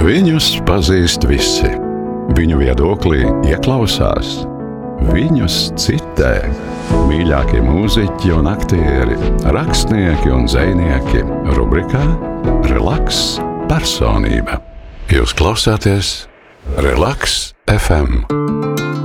Viņus pazīst visi. Viņu viedoklī ieklausās. Viņus citē. Mīļākie mūziķi un aktieri, rakstnieki un dzejnieki. Rubrikā Relaks personība. Jūs klausāties Relaks FM.